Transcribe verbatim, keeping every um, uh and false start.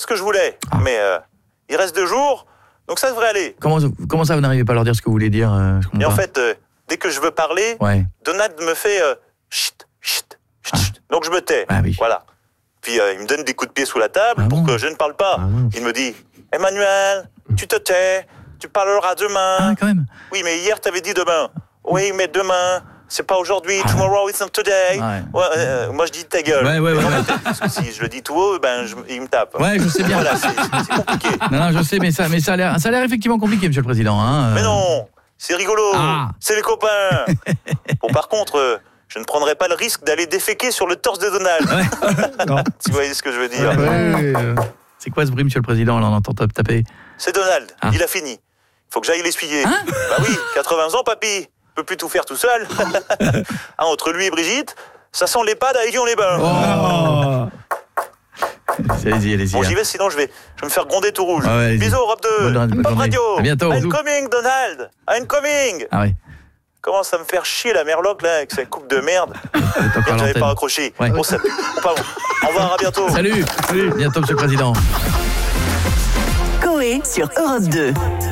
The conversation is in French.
que je voulais. Ah. Mais euh, il reste deux jours, donc ça devrait aller. Comment, comment ça, vous n'arrivez pas à leur dire ce que vous voulez dire euh, Et en fait, euh, dès que je veux parler, ouais. Donald me fait euh, chut, chut, chut, chut. Donc je me tais. Ah, oui. Voilà. Puis euh, il me donne des coups de pied sous la table ah, pour bon. que je ne parle pas. Ah, il me dit Emmanuel, tu te tais, tu parleras demain. Ah, quand même. Oui, mais hier, tu avais dit demain. Oui, mais demain, c'est pas aujourd'hui. Ah, tomorrow is not today. Ouais. Ouais, euh, moi, je dis ta gueule. Ouais, ouais, ouais, ouais. Parce que si je le dis tout haut, ben, je, il me tape. Ouais, je sais bien. Voilà, c'est, c'est compliqué. Non, non, je sais, mais ça, mais ça a l'air, ça a l'air effectivement compliqué, Monsieur le Président. Hein. Mais non, c'est rigolo. Ah. C'est les copains. Bon, par contre, euh, je ne prendrai pas le risque d'aller déféquer sur le torse de Donald. Ouais. Si vous voyez ce que je veux dire. Ouais, ouais. C'est quoi ce bruit, Monsieur le Président? Là, on entend taper. C'est Donald. Ah. Il a fini. Il faut que j'aille l'essuyer. Hein? Bah oui, quatre-vingts ans, papy. Il peut plus tout faire tout seul. Ah, entre lui et Brigitte, ça sent l'EHPAD à Aiguillon-les-Bains. Oh. Allez-y, allez-y. Bon, j'y vais, sinon je vais, je vais me faire gronder tout rouge. Ah ouais, bisous, Europe deux. Bonne, bonne Pop Radio. À bientôt. I'm coming, Donald. I'm coming. Ah oui. Commence à me faire chier la merloc là avec sa coupe de merde. Je n'avais pas accroché. Ouais. Bon, salut. Pardon. Au revoir, à bientôt. Salut. Salut. Bientôt, Monsieur le Président. Coé sur Europe deux.